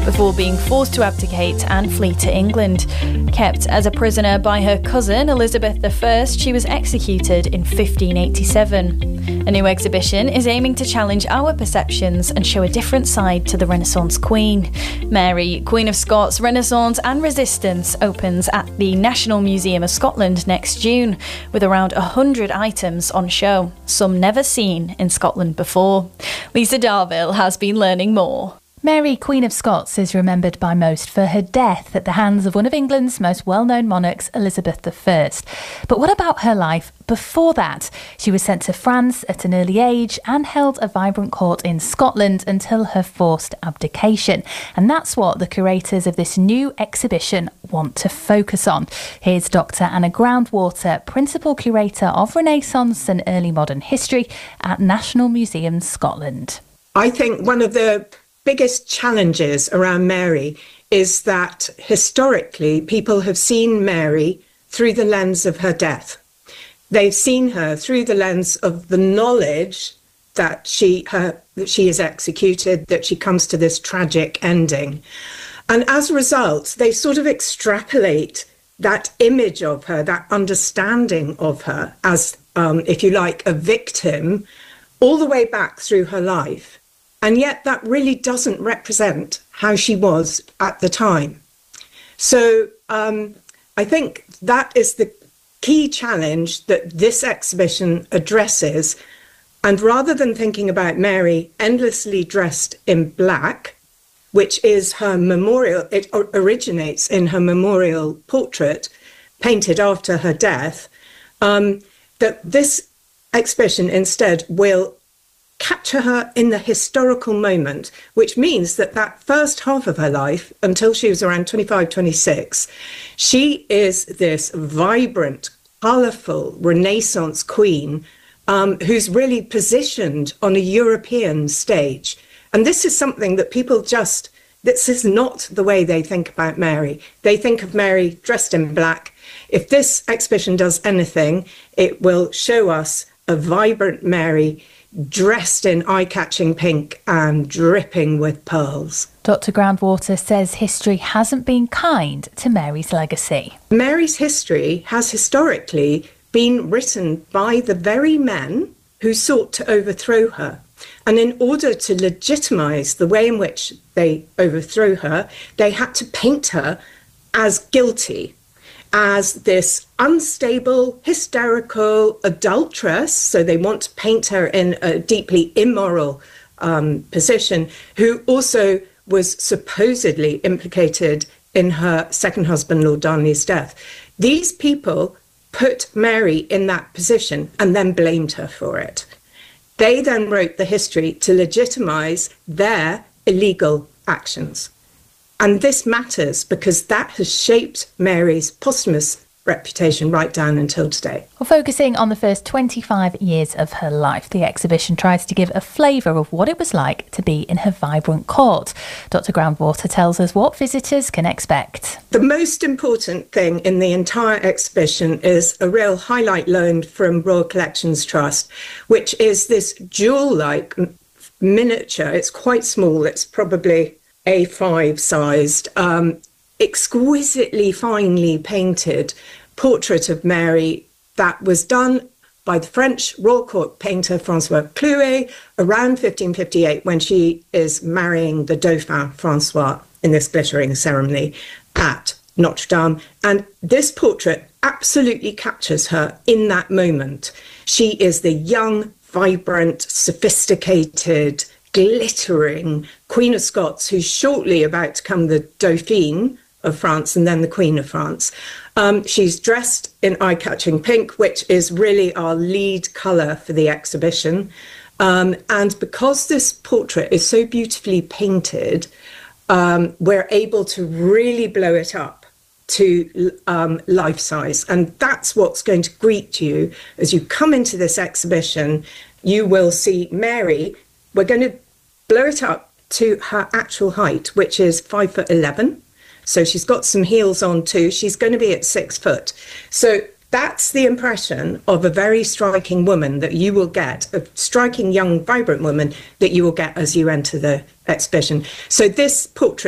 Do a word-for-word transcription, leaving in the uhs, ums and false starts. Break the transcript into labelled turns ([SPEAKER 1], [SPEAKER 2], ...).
[SPEAKER 1] before being forced to abdicate and flee to England. Kept as a prisoner by her cousin Elizabeth the First, she was executed in fifteen eighty-seven. A new exhibition is aiming to challenge our perceptions and show a different side to the Renaissance Queen. Mary, Queen of Scots, Renaissance and Resistance opens at the National Museum of Scotland next June, with around one hundred items on show, some never seen in Scotland before. Lisa Darville has been learning more.
[SPEAKER 2] Mary, Queen of Scots, is remembered by most for her death at the hands of one of England's most well-known monarchs, Elizabeth the First. But what about her life before that? She was sent to France at an early age and held a vibrant court in Scotland until her forced abdication. And that's what the curators of this new exhibition want to focus on. Here's Doctor Anna Groundwater, Principal Curator of Renaissance and Early Modern History at National Museum Scotland.
[SPEAKER 3] I think one of the biggest challenges around Mary is that historically people have seen Mary through the lens of her death. They've seen her through the lens of the knowledge that she her that she is executed, that she comes to this tragic ending. And as a result, they sort of extrapolate that image of her, that understanding of her as, um, if you like, a victim all the way back through her life. And yet that really doesn't represent how she was at the time. So um, I think that is the key challenge that this exhibition addresses. And rather than thinking about Mary endlessly dressed in black, which is her memorial, it originates in her memorial portrait painted after her death, um, that this exhibition instead will capture her in the historical moment, which means that that first half of her life, until she was around twenty-five, twenty-six, she is this vibrant, colourful Renaissance queen um, who's really positioned on a European stage. And this is something that people just, this is not the way they think about Mary. They think of Mary dressed in black. If this exhibition does anything, it will show us a vibrant Mary dressed in eye-catching pink and dripping with pearls.
[SPEAKER 2] Doctor Groundwater says history hasn't been kind to Mary's legacy.
[SPEAKER 3] Mary's history has historically been written by the very men who sought to overthrow her. And in order to legitimise the way in which they overthrew her, they had to paint her as guilty, as this unstable, hysterical adulteress, so they want to paint her in a deeply immoral um, position, who also was supposedly implicated in her second husband, Lord Darnley's death. These people put Mary in that position and then blamed her for it. They then wrote the history to legitimise their illegal actions. And this matters because that has shaped Mary's posthumous reputation right down until today.
[SPEAKER 2] Well, focusing on the first twenty-five years of her life, the exhibition tries to give a flavour of what it was like to be in her vibrant court. Doctor Groundwater tells us what visitors can expect.
[SPEAKER 3] The most important thing in the entire exhibition is a real highlight loaned from Royal Collections Trust, which is this jewel-like miniature. It's quite small. It's probably A five sized, um, exquisitely finely painted portrait of Mary that was done by the French Royal Court painter Francois Clouet around fifteen fifty-eight, when she is marrying the Dauphin Francois in this glittering ceremony at Notre Dame. And this portrait absolutely captures her in that moment. She is the young, vibrant, sophisticated, glittering Queen of Scots, who's shortly about to become the Dauphine of France and then the Queen of France. Um, she's dressed in eye-catching pink, which is really our lead colour for the exhibition. Um, and because this portrait is so beautifully painted, um, we're able to really blow it up to um, life size. And that's what's going to greet you as you come into this exhibition. You will see Mary. We're going to blow it up to her actual height, which is five foot eleven. So she's got some heels on too. She's going to be at six foot. So that's the impression of a very striking woman that you will get, a striking young, vibrant woman that you will get as you enter the exhibition. So this portrait